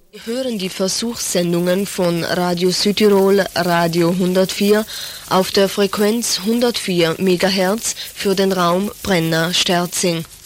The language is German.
Sie hören die Versuchssendungen von Radio Südtirol, Radio 104 auf der Frequenz 104 MHz für den Raum Brenna-Sterzing.